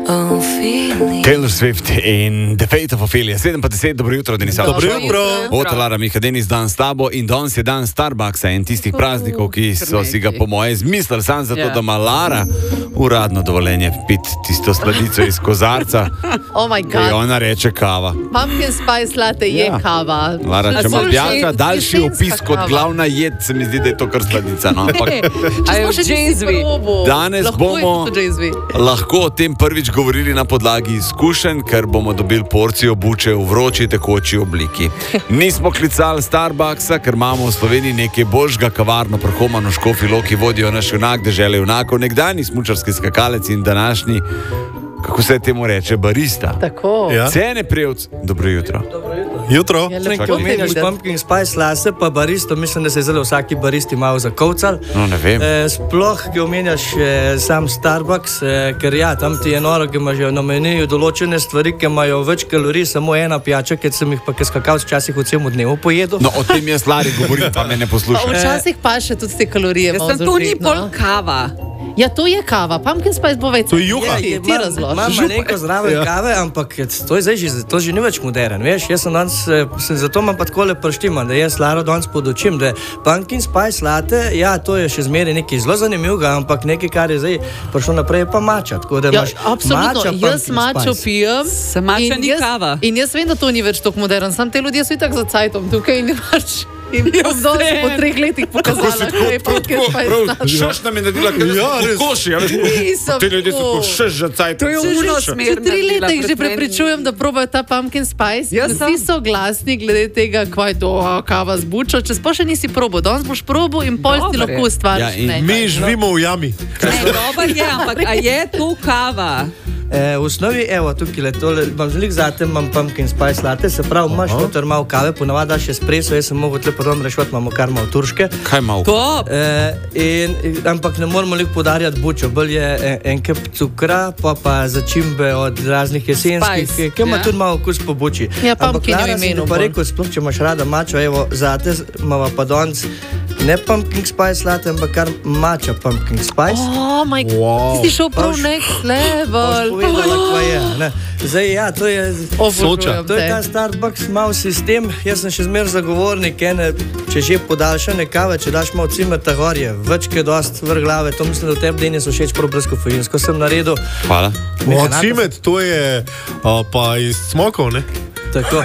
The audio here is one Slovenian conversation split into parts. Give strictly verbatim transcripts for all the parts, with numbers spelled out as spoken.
Taylor Swift in The Fate of Ophelia. sedem pa deset, dobro jutro, Denis. Dobro jutro. Od Lara Miha, Denis, dan s tabo in danes je dan Starbucksa in tistih praznikov, ki so si ga po moje izmislili sam zato, Ja. da ima Lara uradno dovoljenje piti tisto sladico iz kozarca, Oh my ki god. ona reče kava. Pumpkin spice latte je Ja. kava. Lara, če A ima so Bjaka že daljši jesenska opis kot kava? glavna jed, se mi zdi, da je to kar sladica. No? Ampak A je v Če nisi džezvi? probal, danes lahko bomo je to džezvi. lahko o tem prvič govorili na podlagi izkušenj, ker bomo dobili porcijo buče v vroči tekoči obliki. Nismo klicali Starbucksa, ker imamo v Sloveniji nekaj boljšega kavarno prhomano Škofji Loki, vodijo naš junak, dežele junakov, nekdani smučarski skakalec in današnji, kako se temu reče, barista. Tako. Ja. Cene Prevc, dobro jutro. Jutro. Ja, Če lepo te omenjaš videti. pumpkin spice latte, pa baristo, mislim, da se je zelo vsaki baristi malo zakovcal. No, ne vem. E, sploh, ki omenjaš e, sam Starbucks, e, ker ja, tam ti je noro, ki ima že na meniju določene stvari, ki imajo več kalorij, samo ena pijača, ker sem jih pa kaj skakal včasih v celem dnevu pojedel. No, o tem jaz Lari govorim, pa me ne Pa poslušaj. včasih pa še tudi te kalorije. Jaz malo sem to ni zaužiti, no. pol kava. Ja, to je kava. Pumpkin spice bo več. To je juha. Ti, ti razloži. Imam neko zdrave ja. kave, ampak je- to je zdaj že, to že ni več modern. Veš, jaz sem danes, eh, sem zato imam pa takole prštiman, da jaz Laro danes podočim, da je pumpkin spice latte, ja, to je še zmeraj nekaj zelo zanimivega, ampak nekaj, kar je zdaj prišlo naprej, je pa mača. Tako da Ja, imaš absolutno, mača, jaz pumpkin mačo spice. pijem. Se mača in ni jaz- kava. In jaz vem, da to ni več tako modern, sam te ljudje so itak za cajtom tukaj in imaš. In Ja, bom danes po vse. treh letih pokazala, kaj je pumpkin spice latte. Šoš nam je naredila, ker Ja, res. koši, ja, veš, Nisem ti ljudje so tako. kot šeš že cajt. To je Že- uno že- smer. Že tri leta jih že prepričujem, da probajo ta pumpkin spice. Jaz Vsi sem. so glasni glede tega, kaj je to o, kava z bučo. Če sploh še nisi probal, danes boš probal in pol si Dober je. lahko ustvariš Ja, in nekaj. Mi živimo v jami. Ne, dober je, ampak a je to kava? E, v osnovi, evo, tukaj le tole, imam zlik zate, imam pumpkin spice latte, se pravi, imaš noter malo kave, ponavadi daš espresso, jaz sem mogel tle prvom rešiti, imamo kar malo turške. Kaj malo? Top. E, in, in, ampak ne moramo lik podarjati bučo, bolj je en, en kep cukra, pa pa začimbe od raznih jesenskih, Spice, ki ki ima ja. tudi malo okus po buči. Ja, Ampak pumpkin je v Lara, sem ti imenu pa bolj. rekel, sploh če imaš rada mačo, evo, zate imamo pa danes ne pumpkin spice latte, ampak kar mača pumpkin spice. Oh, moj bog, Wow. ti si šel prav Boš- next Boš level. povedala, kva je. Ne. Zdaj, ja, to je... Obožujem To je te. ta Starbucks mal sistem, jaz sem še zmeraj zagovornik ene, če že podaljšane kave, če daš malo cimeta gor, je več kot dost vrh glave, to mislim, da v tebi Denis všeč prav brezkofeinsko sem naredil. Hvala. O, cimet, to je a, pa iz smokov, ne? Tako.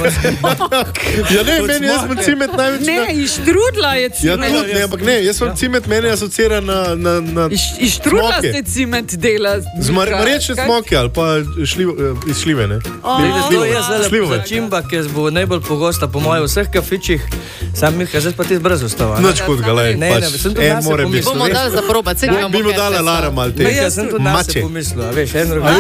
Ampak, Ja, ne, Kot meni jaz sem smoke. cimet največ. Ne, iz štrudla je Ja, cimet. tudi, ne, ampak ne, jaz sem cimet, meni asocira na, na, na Iz, iz štrudla smoke. se cimet dela. Zmarečne Kaj- smoke ali pa šliv, eh, iz šlive, ne? Glede, to je zelo Slivove. začimba, ki bo najbolj pogosta po moje v vseh kafičih, sam Miha, zdaj pa ti brez ustava. ne? Nič kot ga, lej, Ne, ne, pač sem tudi en nase more biti. pomislil. Bomo dali za probat, se Bi mu dala Lara mal te. Miha, sem tudi nas Mače. pomislil, a veš, en drugi.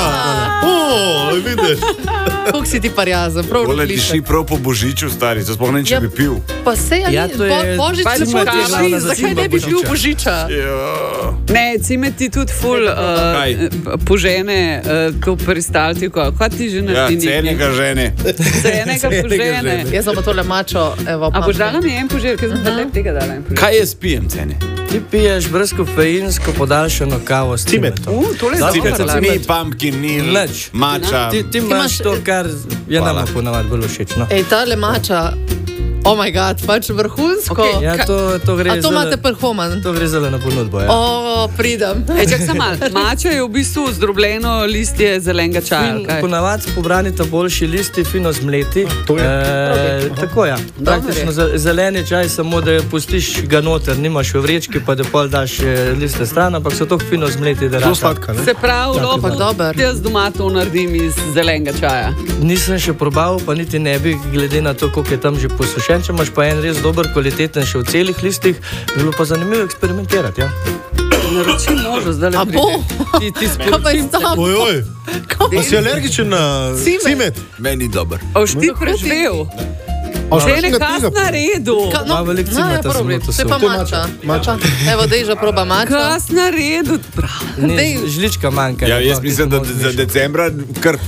O, vidiš. Kako si ti parjazen, prav Tole odličen. diši prav po božiču, stari, to sploh ne, če Ja. bi pil. Pa se ja, Ja, ni, to je- bo, božič Pač lepo cimet je diši, glavna zakaj začimba ne bi bil božiča. božiča? Ja. Ne, cimet ti tudi ful Kaj? uh, požene uh, to peristaltiko. Kaj ti že Ja, naredi? cenega žene. Cenega požene. Jaz sem pa tole mačo, evo, A boš pumpkin. dala mi en požir, ker sem pa lep tega dala en požir. Kaj jaz pijem, cene? Ti piješ brezkofeinsko podaljšano kavo s Cimet. cimetom. Uh, tole je Da, dobro. cimet, Lala. Ni pumpkin, ni Nič. mača. Ti, ti imaš imaš- to, kar je Hvala. nama ponavadi bolj všeč. No? Ej, tale mača, oh moj bog, pač vrhunsko. Okej, Ja, to, to gre A to zelo- imate prhoman? To gre zelo na ponudbo. Ja. O, pridem. Ej, čak sem mal. Mača je v bistvu zdrobljeno listje zelenega čaja. ali In kaj? ponavadi pobrani ta boljši listi, fino zmleti. To je. E, tako ja. Praktično ze- zeleni čaj, samo da pustiš ga noter, nimaš v vrečki, pa da pol daš eh, liste stran, ampak so tako fino zmleti, da Zelo rata. sladka, ne? Se pravi, Ampak lahko dober. jaz doma to naredim iz zelenega čaja. Nisem še probal, pa niti ne bi, glede na to, koliko je tam že posušen. Če imaš pa en res dober, kvaliteten še v celih listih, bi bilo pa zanimivo eksperimentirati. Ja. Naroči možo, zdaj le A bo? Ti, ti Kaj pa je tam? Oj, oj. Kaj A si alergičen na Cimet. cimet? Meni dober. Oš ti preživel. A Že še je tega nekaj na redu. Ka- Ima veliko no, ja, cimeta, prav samo redu. to To je so. pa To je mača. mača. Pa, evo, dej že proba mača. Kas na redu. Ne, Dej. žlička manjka. Ja, ne, jaz no, mislim, da nisem za odmišljen. decembra kar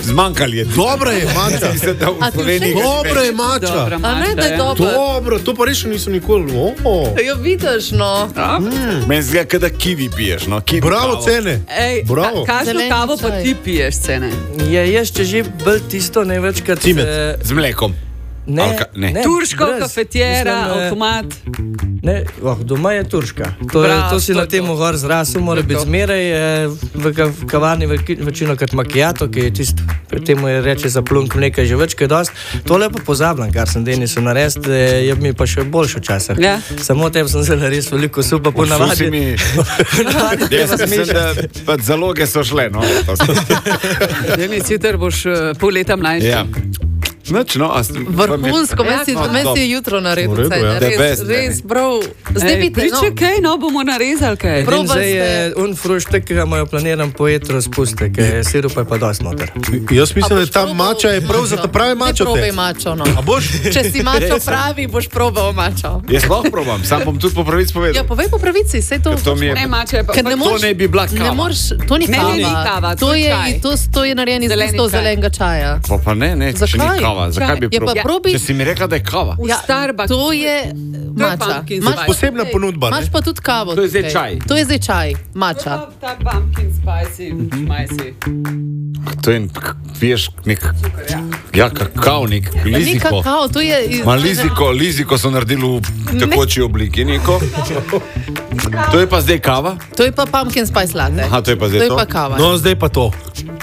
Zmanjkali je. Dobra je mača. Mislim, da v A tu Sloveniji še- ga Dobra je mača. Dobra A ne, da je mača, dobro. Dobro, to pa res še nisem nikoli. Oh. Jo vidiš, no. Meni zdi, kot da kivi piješ. No, kivi Bravo, kavo. cene. Ej, Bravo. ka, kakšno Zeleni kavo pa čaj. ti piješ, cene? Je, jaz če že bolj tisto največkrat. Cimet. eh, Z mlekom. Ne, Alka- ne. Turško, brez. kafetjera, Mislim, eh, avtomat. Ne, oh, doma je turška. To, je, Bravo, to si to na je tem to. gor zrasel, mora To je biti to. zmeraj eh, v, ka- v kavarni veki- večino kot makijato, ki je tisto, pri tem je reče za plunk mleka že več kot dost. Tole pa pozabljam, kar sem Denisu naredil, eh, je mi pa še boljše včasih. Ja. Samo tem sem zelo res veliko supa Vsi ponavadi. mi... ponavadi Jaz treba mislim, da zmešati. pač zaloge so šle. No. To so- Deni, sicer boš uh, pol leta mlajši. Ja. Noč, no, a s- Vrhunsko, Ja, meni si, no, men si je dobro. jutro naredil. V redu, cene, ja. The Res, best, res, prav. Zdaj Ej, vidite, no. pričakaj, no, bomo narezali kaj. Edino Probali zdaj je ste- un fruštek, ki ga imajo planiran po jetru spuste, ker je sirupa je pa dosti noter. Jaz mislim, da je ta Probal mača je prav za ta pravi Daj mačo. probaj te. mačo, no. A boš? Če si mačo pravi, boš probal mačo. Jaz lahko probam, sam bom tudi po pravici Ja, povedal. povej po pravici, saj to. To mi je... Ne, mače, pa, Ker pa ne To moreš, ne bi bila ne kava. moreš, to ni Ne, kava. ne, ni kava, to to, je je, čaj. to, to je narejeno iz Zeleni listov čaj. zelenega čaja. Pa, pa ne, ne, če ni Zakaj? kava. Zakaj bi Je pa probal? probi- Če si mi rekla, da je kava. v Starbucks. To je mača. pumpkin Imaš spice. Posebna ponudba. Imaš ne? pa tudi kavo. To je zdaj tukaj. čaj. To je zdaj čaj, mača. Ta pumpkin spicy, spicy. To je, veš, nek... Ja, kakav, nek Ni liziko. kakao, to je iz... Ma liziko, liziko so naredili v tekoči obliki, neko. To je pa zdaj kava? To je pa pumpkin spice latte. Aha, to je pa zdaj To je to? pa kava. No, zdaj pa to.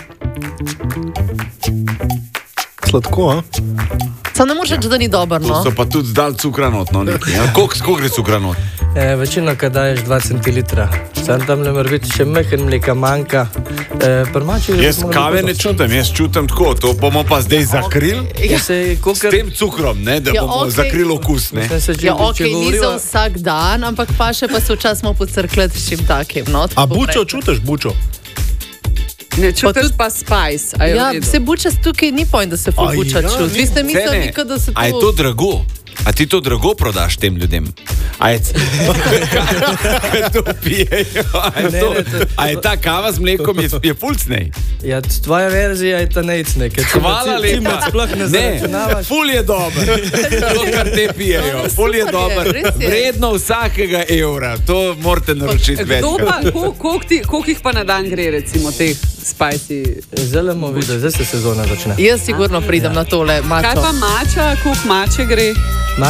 Sladko, a? Samo ne moreš reči, da ni dobro, To no. so pa tudi zdal cukra not, no, neki. Ja, koliko koliko gre cukra not? E, večino, kad daješ dva centilitra. Sam tam ne more biti še mehen mleka manjka. E, prmači, Jaz kave ne čutim, jaz čutim tako, to bomo pa zdaj zakrili Ja, se, s kukar, tem cukrom, ne, da Ja, bomo okej. zakrili okus, ne. sem se, če, Ja, ok, če ni govoriva, za vsak dan, ampak pa še pa se včasih pocrkleti s čim takim. No, A tako bučo prej. čutiš, bučo? Ne čutiš tudi- pa spice. a je v Ja, redu? vse buča tukaj ni point, da se A pobuča ja, čut. Vi ste mislili, kot da se a je to drago? A ti to drago prodaš tem ljudem? A je, kaj to pijejo? A je, Ne, to, ne, to- a je ta kava z mlekom je, je fulcnej? ja, tvoja verzija je ta nejcne. Hvala lepa. Sploh ne Ne, zaračunavaš. ful je dober. To, kar te pijejo. No, Ful je super je, dober. res je. Vredno vsakega evra. To morate naročiti več. Kdo pa, koliko koliko ti- koliko jih pa na dan gre, recimo, teh spicy? Zdaj bomo videli, zdaj se sezona začne. Jaz sigurno pridem na tole Kaj mačo. pa mača, koliko mače gre?